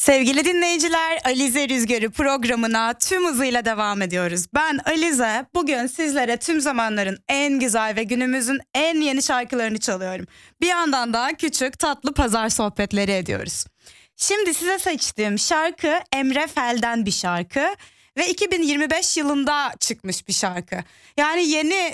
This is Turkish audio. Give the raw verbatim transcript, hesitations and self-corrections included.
Sevgili dinleyiciler, Alize Rüzgarı programına tüm hızıyla devam ediyoruz. Ben Alize, bugün sizlere tüm zamanların en güzel ve günümüzün en yeni şarkılarını çalıyorum. Bir yandan da küçük tatlı pazar sohbetleri ediyoruz. Şimdi size seçtiğim şarkı Emre Fel'den bir şarkı ve iki bin yirmi beş yılında çıkmış bir şarkı. Yani yeni